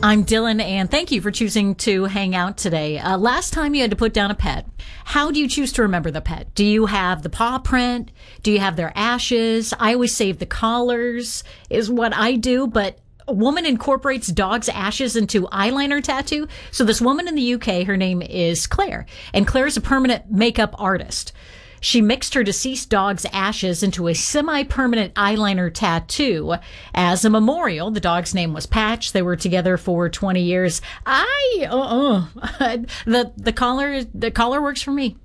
I'm Dylan, and thank you for choosing to hang out today. Last time you had to put down a pet. How do you choose to remember the pet? Do you have the paw print? Do you have their ashes? I always save the collars, is what I do, but a woman incorporates dog's ashes into eyeliner tattoo. So this woman in the UK, her name is Claire, and Claire is a permanent makeup artist. She mixed her deceased dog's ashes into a semi-permanent eyeliner tattoo as a memorial. The dog's name was Patch. They were together for 20 years. The collar works for me.